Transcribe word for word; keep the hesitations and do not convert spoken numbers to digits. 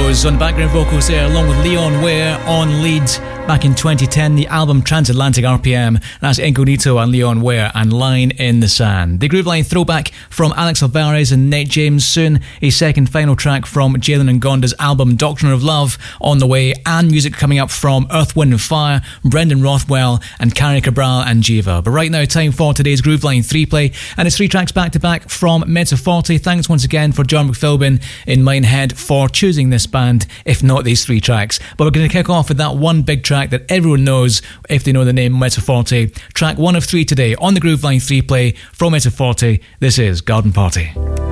Rose on background vocals there, along with Leon Ware on lead back in twenty ten, the album Transatlantic R P M. That's Incognito and Leon Ware and Line in the Sand. The Grooveline throwback from Alex Alvarez and Nate James. Soon a second final track from Jalen and Gonda's album Doctrine of Love on the way, and music coming up from Earth, Wind and Fire, Brendan Rothwell and Carrie Cabral and Jiva. But right now, time for today's Grooveline three play, and it's three tracks back to back from Mezzo Forte. Thanks once again for John McPhilbin in Minehead for choosing this band, if not these three tracks. But we're going to kick off with that one big track that everyone knows if they know the name Mezzo Forte. Track one of three today on the Grooveline three play from Mezzo Forte. This is Garden Party.